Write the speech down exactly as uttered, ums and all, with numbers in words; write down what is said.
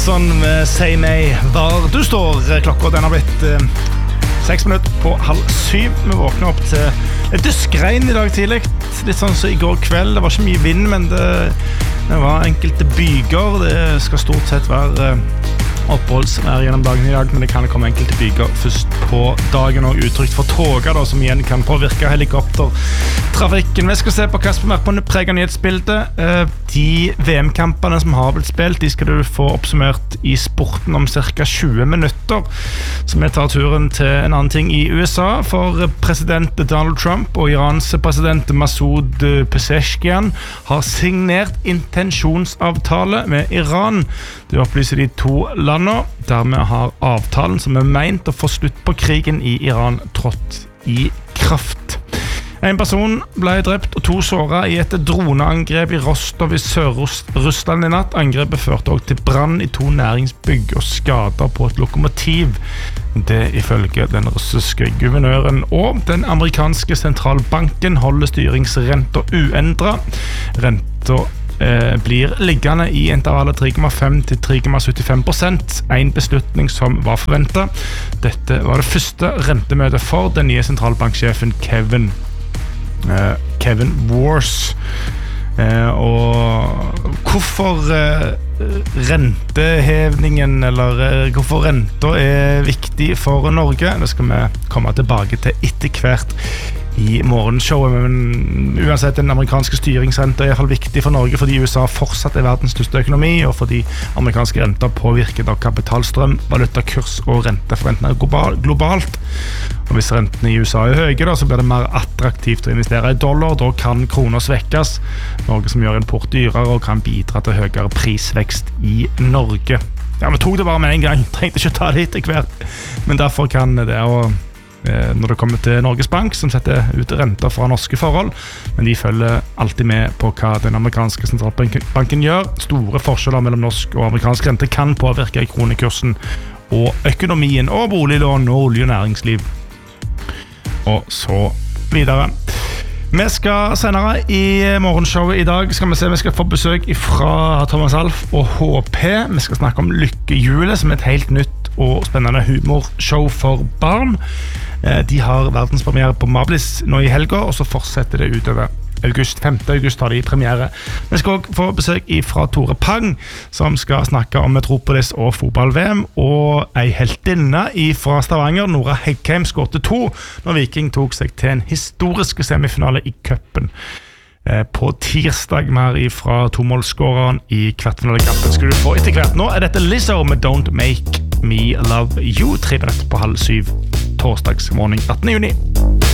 Sånn med Say Nay var du står. Klokka den har blitt eh, seks minutter på halv syv. Vi våkner opp til et duskregn i dag tidlig. Litt sånn som i går kveld. Det var ikke mye vind, men det, det var enkelte byger. Det skal stort sett være eh, oppholdsvær gjennom dagen i dag, men det kan komme enkelte byger først på dagen, og utrygt for toger da, som igjen kan påvirke helikoptertrafikken. Vi skal se på hva som er på preget nyhetsbildet. De V M-kampene som har blitt spilt, de skal du få oppsummert i sporten om cirka tjue minutter. Så vi tar turen til en annen ting i U S A, for president Donald Trump og Irans president Masoud Pezeshkian har signert intensjonsavtale med Iran. Det opplyser de to landene. Dermed har avtalen som er meint å få slutt på krigen i Iran trådt i kraft. En person ble drept og to såret i et droneangrep i Rostov i Sør-Russland i natt. Angrepet førte også til brann i to næringsbygg og skader på et lokomotiv. Det ifølge den russiske guvernøren. Og den amerikanske sentralbanken holder styringsrenta uendret. Renta blir liggende i intervallet tre komma fem til tre komma syttifem prosent, en beslutning som var forventet. Dette var det første rentemøtet for den nye sentralbanksjefen Kevin uh, Kevin Warsh. Uh, og hvorfor uh, rentehevningen eller uh, hvorfor renta er viktig for Norge, det skal vi komme tilbake til etter hvert i morgenshowet, men uansett den amerikanske styringsrenta er i hvert fall viktig for Norge fordi U S A fortsatt er verdens største økonomi, og fordi amerikanske renter påvirker av kapitalstrøm, valutakurs og renteforventninger globalt. Og hvis rentene i U S A er høye, da, så blir det mer attraktivt å investere i dollar. Da kan kroner svekkes, noe som gjør import dyrere og kan bidra til høyere prisvekst i Norge. Ja, vi tok det bare med en gang, trengte ikke ta det etter hvert, men derfor kan det å når det kommer til Norges Bank, som setter ut renter fra norske forhold, men de følger alltid med på hva den amerikanske sentralbanken gjør. Store forskjeller mellom norsk og amerikansk rente kan påvirke kronekursen og økonomien og boliglån og olje- og næringsliv og så videre. Vi skal senere i morgenshowet i dag skal vi se, vi skal få besøk fra Thomas Alf og H P. Vi skal snakke om Lykkehjulet, som er et helt nytt og spennende humorshow for barn. De har verdenspremiere på Mablis nå i helga, og så fortsetter det utover august. femte august har de premiere. Vi skal også få besøk fra Tore Pang, som skal snakke om Metropolis og fotball-V M, og ei heltinne fra Stavanger, Nora Heggheim, skårte to når Viking tok seg til en historisk semifinale i cupen. På tirsdag mer fra tomålsskåreren i kvartfinalekampen skal du få etter hvert. Nå er dette Lizzo med Don't Make Me Love You, tre minutter på halv syv, torsdagsmorgen attende juni.